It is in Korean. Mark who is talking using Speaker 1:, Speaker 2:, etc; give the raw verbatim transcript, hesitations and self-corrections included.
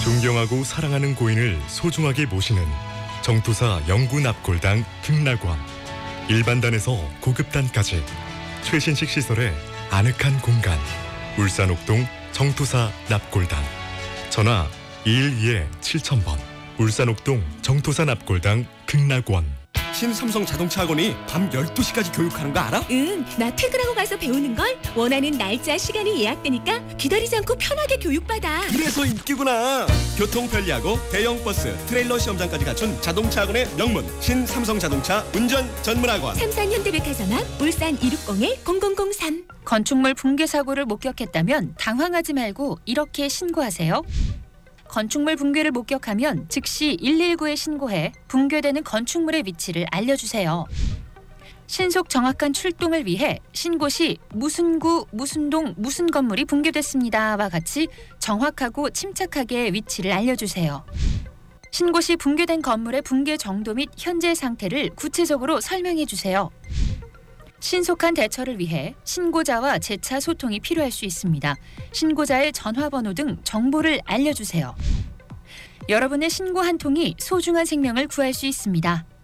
Speaker 1: 존경하고 사랑하는 고인을 소중하게 모시는 정토사 영구납골당 극락원. 일반단에서 고급단까지 최신식 시설의 아늑한 공간. 울산 옥동 정토사 납골당. 전화 이일이 칠천 번. 울산 옥동 정토사 납골당 극락원.
Speaker 2: 신삼성 자동차 학원이 밤 열두 시까지 교육하는 거 알아?
Speaker 3: 응, 나 퇴근하고 가서 배우는걸. 원하는 날짜, 시간이 예약되니까 기다리지 않고 편하게 교육받아.
Speaker 2: 그래서 인기구나. 교통 편리하고 대형 버스, 트레일러 시험장까지 갖춘 자동차 학원의 명문 신삼성 자동차 운전 전문 학원.
Speaker 3: 삼산 현대백화점 앞 울산 이육공일 공공공삼.
Speaker 4: 건축물 붕괴 사고를 목격했다면 당황하지 말고 이렇게 신고하세요. 건축물 붕괴를 목격하면 즉시 일일구에 신고해 붕괴되는 건축물의 위치를 알려주세요. 신속 정확한 출동을 위해 신고 시 무슨 구, 무슨 동, 무슨 건물이 붕괴됐습니다와 같이 정확하고 침착하게 위치를 알려주세요. 신고 시 붕괴된 건물의 붕괴 정도 및 현재 상태를 구체적으로 설명해 주세요. 신속한 대처를 위해 신고자와 재차 소통이 필요할 수 있습니다. 신고자의 전화번호 등 정보를 알려주세요. 여러분의 신고 한 통이 소중한 생명을 구할 수 있습니다.